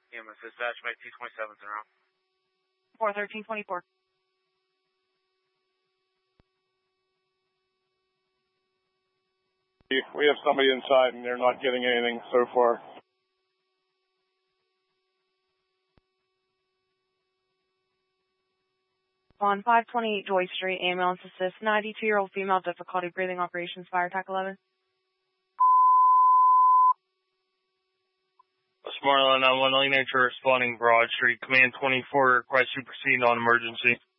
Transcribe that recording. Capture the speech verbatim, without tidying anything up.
E M S dispatch, make T twenty-sevens in route. four thirteen twenty-four. We have somebody inside and they're not getting anything so far. On five twenty-eight Joy Street, ambulance assist, ninety-two-year-old female, difficulty breathing, operations, fire attack eleven. Westmoreland nine one one nature responding Broad Street. Command twenty-four, request you proceed on emergency.